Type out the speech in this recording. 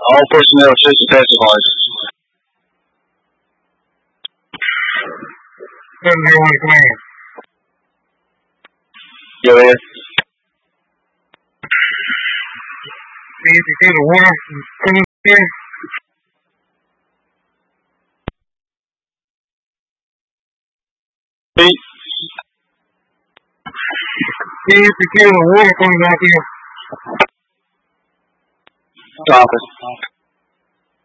All personnel should testify. Command. Go ahead. See if you see the water coming here. See if you see the water coming out here. Office.